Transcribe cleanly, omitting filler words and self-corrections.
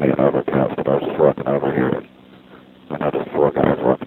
me an overpass, but I was just walking over here. And I noticed four guys walking